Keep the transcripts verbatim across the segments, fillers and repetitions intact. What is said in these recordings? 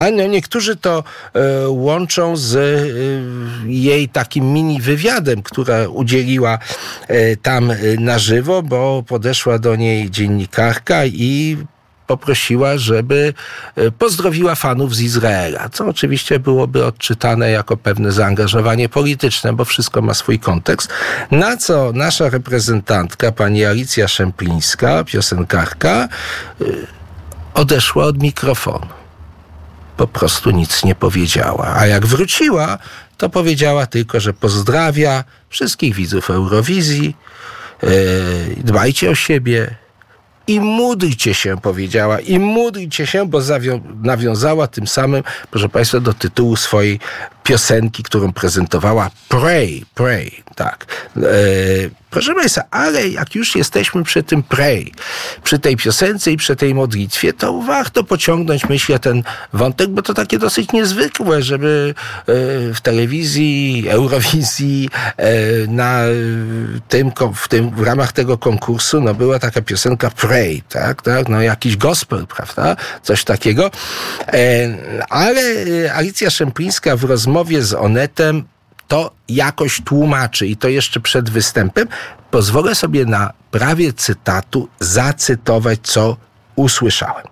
A no, niektórzy to e, łączą z e, jej takim mini wywiadem, która udzieliła e, tam e, na żywo, bo podeszła do niej dziennikarka i poprosiła, żeby e, pozdrowiła fanów z Izraela, co oczywiście byłoby odczytane jako pewne zaangażowanie polityczne, bo wszystko ma swój kontekst. Na co nasza reprezentantka, pani Alicja Szemplińska, piosenkarka, e, odeszła od mikrofonu. Po prostu nic nie powiedziała. A jak wróciła, to powiedziała tylko, że pozdrawia wszystkich widzów Eurowizji, yy, dbajcie o siebie i módlcie się, powiedziała. I módlcie się, bo zawią- nawiązała tym samym, proszę Państwa, do tytułu swojej piosenki, którą prezentowała. Pray, pray, tak. Yy, proszę Państwa, ale jak już jesteśmy przy tym pray, przy tej piosence i przy tej modlitwie, to warto pociągnąć, myślę, ten wątek, bo to takie dosyć niezwykłe, żeby yy, w telewizji, Eurowizji, yy, na tym, w tym, w ramach tego konkursu, no była taka piosenka pray, tak, tak, no jakiś gospel, prawda, coś takiego. Yy, ale Alicja Szemplińska w rozmowie z Onetem to jakoś tłumaczy i to jeszcze przed występem. Pozwolę sobie na prawie cytatu zacytować, co usłyszałem.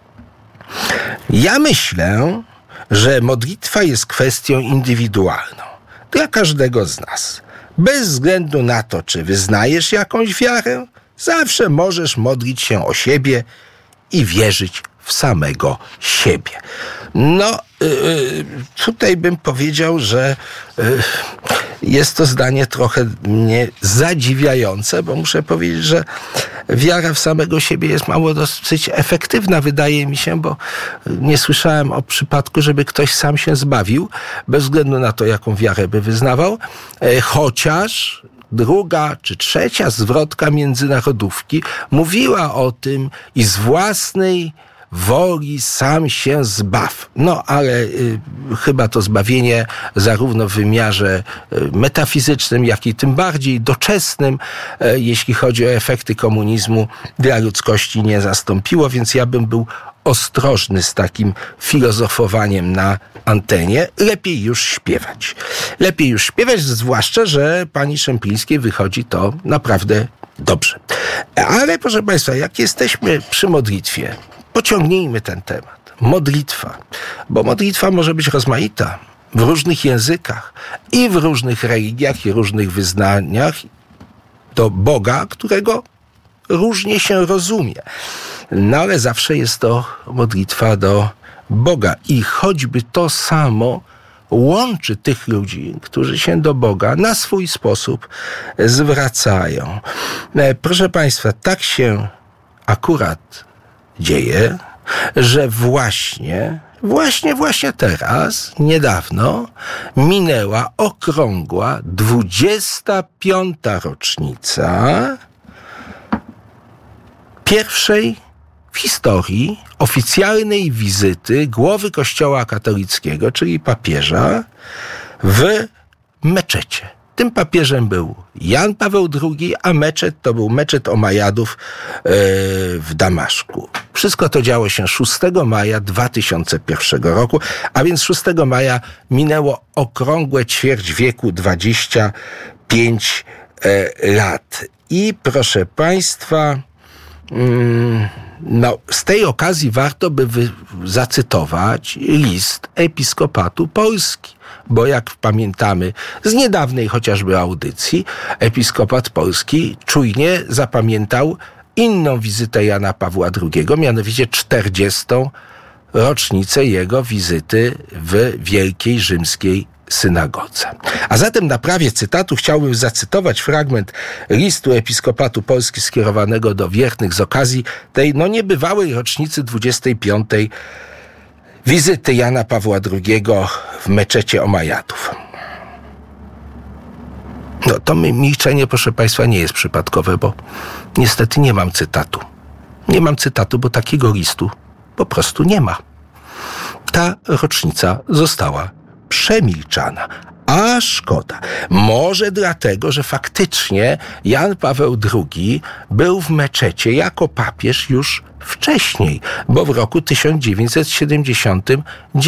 Ja myślę, że modlitwa jest kwestią indywidualną dla każdego z nas. Bez względu na to, czy wyznajesz jakąś wiarę, zawsze możesz modlić się o siebie i wierzyć w samego siebie. No, yy, tutaj bym powiedział, że yy, jest to zdanie trochę mnie zadziwiające, bo muszę powiedzieć, że wiara w samego siebie jest mało dosyć efektywna, wydaje mi się, bo nie słyszałem o przypadku, żeby ktoś sam się zbawił, bez względu na to, jaką wiarę by wyznawał, yy, chociaż druga czy trzecia zwrotka międzynarodówki mówiła o tym i z własnej woli sam się zbaw. No, ale y, chyba to zbawienie zarówno w wymiarze y, metafizycznym, jak i tym bardziej doczesnym, y, jeśli chodzi o efekty komunizmu, dla ludzkości nie zastąpiło, więc ja bym był ostrożny z takim filozofowaniem na antenie. Lepiej już śpiewać. Lepiej już śpiewać, zwłaszcza, że pani Szemplińskiej wychodzi to naprawdę dobrze. Ale proszę Państwa, jak jesteśmy przy modlitwie, pociągnijmy ten temat. Modlitwa. Bo modlitwa może być rozmaita w różnych językach i w różnych religiach i różnych wyznaniach do Boga, którego różnie się rozumie. No ale zawsze jest to modlitwa do Boga. I choćby to samo łączy tych ludzi, którzy się do Boga na swój sposób zwracają. Proszę Państwa, tak się akurat dzieje, że właśnie, właśnie, właśnie teraz, niedawno, minęła okrągła dwudziesta piąta rocznica pierwszej w historii oficjalnej wizyty głowy Kościoła katolickiego, czyli papieża, w meczecie. Tym papieżem był Jan Paweł drugi, a meczet to był meczet Omajadów yy, w Damaszku. Wszystko to działo się szóstego maja dwa tysiące pierwszego roku, a więc szóstego maja minęło okrągłe ćwierć wieku, dwadzieścia pięć yy, lat. I proszę Państwa, yy, no, z tej okazji warto by wy- zacytować list Episkopatu Polski. Bo jak pamiętamy z niedawnej chociażby audycji, Episkopat Polski czujnie zapamiętał inną wizytę Jana Pawła drugiego, mianowicie czterdziestą rocznicę jego wizyty w Wielkiej Rzymskiej Synagodze. A zatem na prawie cytatu chciałbym zacytować fragment listu Episkopatu Polski skierowanego do wiernych z okazji tej no niebywałej rocznicy dwudziestej piątej wizyty Jana Pawła drugiego w meczecie Omajadów. No to milczenie, proszę Państwa, nie jest przypadkowe, bo niestety nie mam cytatu. Nie mam cytatu, bo takiego listu po prostu nie ma. Ta rocznica została przemilczana. A A szkoda. Może dlatego, że faktycznie Jan Paweł drugi był w meczecie jako papież już wcześniej, bo w roku tysiąc dziewięćset siedemdziesiątym